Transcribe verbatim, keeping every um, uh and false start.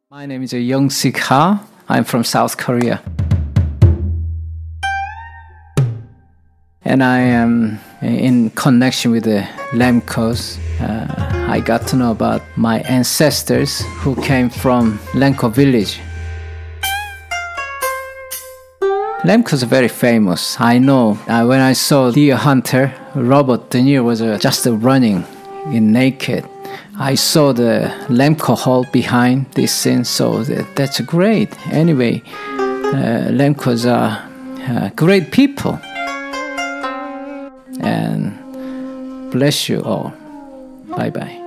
My name is Young-Sik Ha. I'm from South Korea. And I am in connection with the Lemkos. Uh, I got to know about my ancestors who came from Lemko village. Lemkos are very famous. I know uh, when I saw Deer Hunter, Robert De Niro was uh, just uh, running in naked. I saw the Lemko Hall behind this scene, so that, that's great. Anyway, uh, Lemkos are uh, great people. And bless you all. Bye-bye.